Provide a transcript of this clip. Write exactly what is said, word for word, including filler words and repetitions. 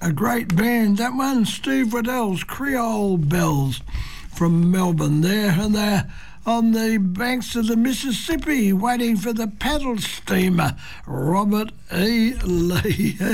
A great band, that one, Steve Waddell's Creole Bells from Melbourne there, and they're on the banks of the Mississippi waiting for the paddle steamer, Robert E. Lee.